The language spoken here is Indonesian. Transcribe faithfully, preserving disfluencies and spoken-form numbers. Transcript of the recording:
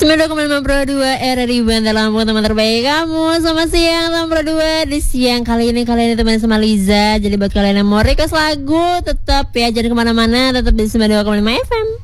sembilan puluh dua koma lima Pro dua R R I Bantar Lampung, teman terbaik kamu. Selamat siang teman Pro dua. Di siang kali ini kalian teman sama Liza. Jadi buat kalian yang mau request lagu, tetap ya jangan kemana-mana, tetap di sembilan puluh dua koma lima F M.